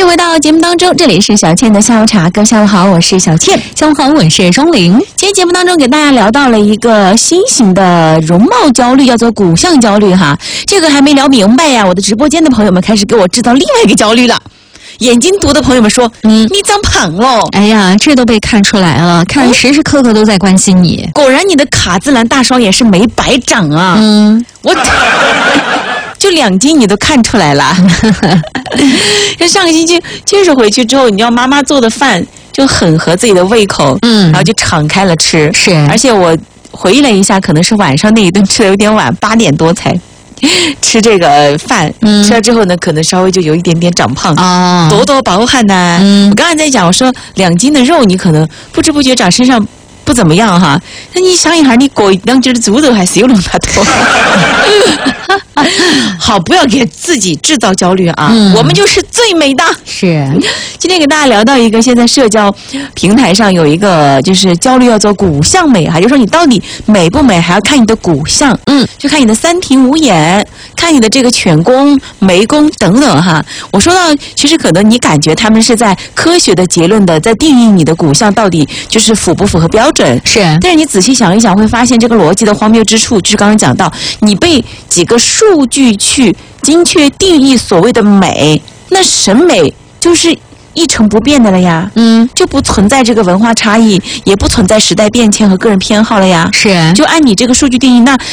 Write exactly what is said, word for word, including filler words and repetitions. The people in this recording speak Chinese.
回到节目当中，这里是小倩的下午茶，各位下午好，我是小倩。 下午好，我是钟玲。 今天节目当中给大家聊到了一个新型的容貌焦虑，叫做骨相焦虑哈。这个还没聊明白呀，我的直播间的朋友们开始给我制造另外一个焦虑了。眼睛毒的朋友们说：“嗯，你长胖了。” 哎呀，这都被看出来了，看时时刻刻都在关心你。 果然，你的卡姿兰大双眼是没白长啊。嗯，我。就两斤你都看出来了。就上个星期接手回去之后，你知道妈妈做的饭就很合自己的胃口，嗯，然后就敞开了吃。 是， 而且我回忆了一下，可能是晚上那一顿吃的有点晚，八点多才吃这个饭，嗯，吃了之后呢，可能稍微就有一点点长胖啊，多多饱汗呐。嗯，我刚才在讲，我说两斤的肉，你可能不知不觉长身上。不怎么样哈，那你想一下，你过两斤的猪肉还是有那么多。好，不要给自己制造焦虑啊！嗯、我们就是最美的。 是， 今天给大家聊到一个，现在社交平台上有一个就是焦虑，要做骨相美哈，就说你到底美不美，还要看你的骨相，嗯，就看你的三庭五眼，看你的这个犬宫、眉宫等等哈。我说到，其实可能你感觉他们是在科学的结论的在定义你的骨相到底就是符不符合标准。准是， 但是你仔细想一想，会发现这个逻辑的荒谬之处，就是刚刚讲到，你被几个数据去精确定义所谓的美，那审美就是一成不变的了呀，嗯，就不存在这个文化差异，也不存在时代变迁和个人偏好了呀， 是， 就按你这个数据定义，那